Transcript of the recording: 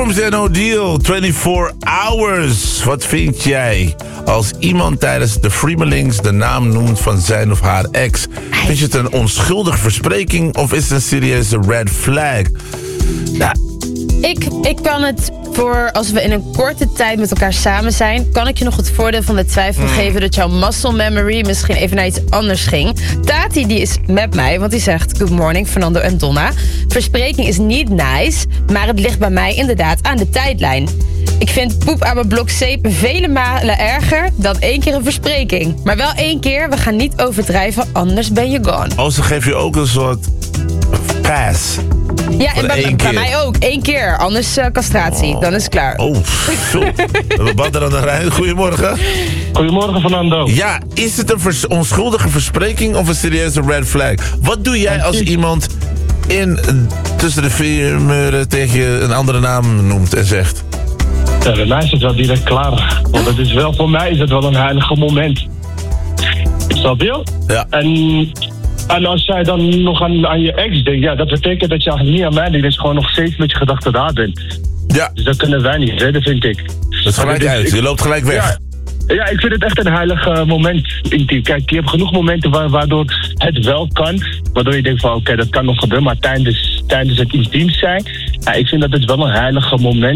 Storms en O'Deal, 24 Hours. Wat vind jij als iemand tijdens de Freemelings de naam noemt van zijn of haar ex? Vind je het een onschuldige verspreking of is het een serieuze red flag? Nou, Ik kan het voor, als we in een korte tijd met elkaar samen zijn, kan ik je nog het voordeel van de twijfel geven dat jouw muscle memory misschien even naar iets anders ging. Tati die is met mij, want die zegt good morning Fernando en Donna. Verspreking is niet nice, maar het ligt bij mij inderdaad aan de tijdlijn. Ik vind poep aan mijn blok zeep vele malen erger dan 1 keer een verspreking. Maar wel 1 keer, we gaan niet overdrijven, anders ben je gone. Oh, ze geef je ook een soort pass. Ja, en bij mij ook. 1 keer, anders castratie. Dan is het klaar. Oh, zo. We badden aan de Rijn. Goedemorgen. Goedemorgen, Fernando. Ja, is het een onschuldige verspreking of een serieuze red flag? Wat doe jij als iemand tussen de vier muren tegen je een andere naam noemt en zegt? Ja, bij mij is het wel direct klaar. Want het is wel, voor mij is het wel een heilige moment. Snap je? Ja. En als jij dan nog aan je ex denkt, ja, dat betekent dat je niet aan mij denkt, dus gewoon nog steeds met je gedachten daar bent. Ja. Dus dat kunnen wij niet redden, vind ik. Dat is gelijk uit, je loopt gelijk weg. Ja, ik vind het echt een heilig moment. Kijk, je hebt genoeg momenten waardoor het wel kan. Waardoor je denkt van oké, dat kan nog gebeuren. Maar tijdens het intiem zijn, ja, ik vind dat het wel een heilige moment